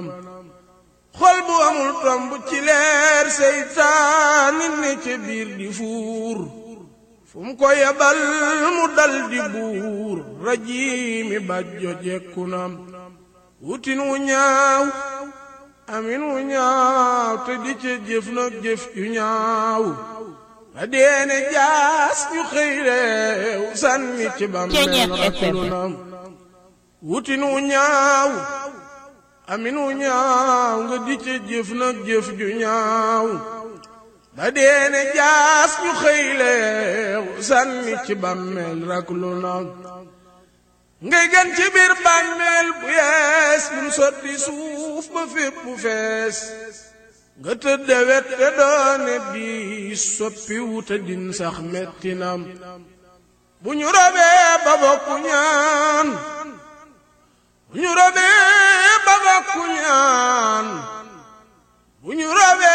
xol bu amul tomb ci leer seytaani ne ca biir di fuur fu mu ko yebal mu dal di buur rajiimi bàjjo jekku na wutin wu ñaaw amin wu ñaaw te di ca jëf nag jëf ju ñaaw ba deene jaas ñu xëy reew sànni ci bàmmeel raklu na wutin wu ñaaw amin wu ñaaw nga di ca jëf nag jëf ju ñaaw ba deene jaas ñu xëy leew sànni ci bàmmeel raklu na ngay gën ci biir bàmmeel bu yees bu sotti suuf ba fépp fees nga tëdde wet te doone di soppi wuta din sax metti na bu ñu robee ba bokku ñaan bu ñu robee ba bokku ñaan